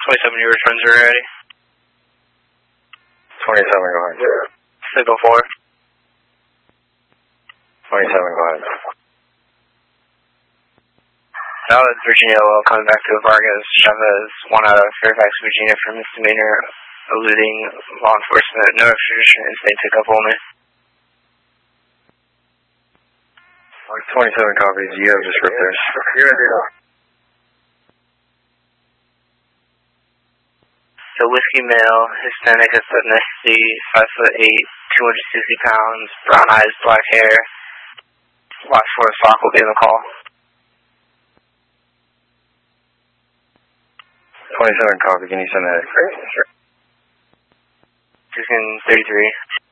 27, your returns are ready. 27, go ahead. Signal 4. 27, go ahead. Now that's Virginia Oil coming back to Vargas Chavez, 1 out of Fairfax, Virginia for misdemeanor, eluding law enforcement, no extradition, insane pickup only. 27 copies, you have descriptors. You're ready to go. So whiskey male, Hispanic ethnicity, 5'8", 260 pounds, brown eyes, black hair. Watch for a sock will be in the call. 27 copy, can you send that? Sure. 33.